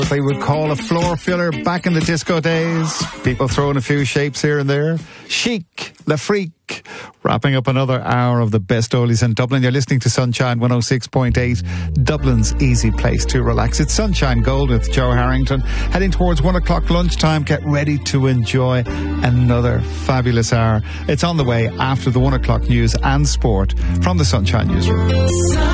What they would call a floor filler back in the disco days. People throwing a few shapes here and there. Chic, Le Freak, wrapping up another hour of the best oldies in Dublin. You're listening to Sunshine 106.8, Dublin's easy place to relax. It's Sunshine Gold with Joe Harrington. Heading towards 1 o'clock lunchtime. Get ready to enjoy another fabulous hour. It's on the way after the 1 o'clock news and sport from the Sunshine Newsroom.